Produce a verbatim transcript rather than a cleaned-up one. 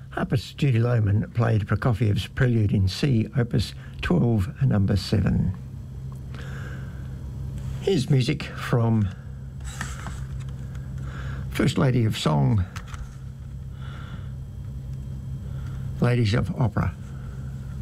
Harpist Judy Lohman played Prokofiev's Prelude in C, Opus twelve, number seven. Here's music from First Lady of Song, Ladies of Opera.